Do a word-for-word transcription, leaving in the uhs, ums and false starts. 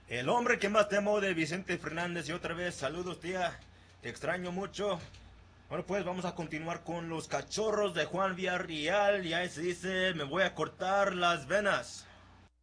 El hombre que más temo de Vicente Fernández. Y otra vez, saludos tía, te extraño mucho. Bueno pues vamos a continuar con los cachorros de Juan Villarreal. Y ahí se dice, me voy a cortar las venas.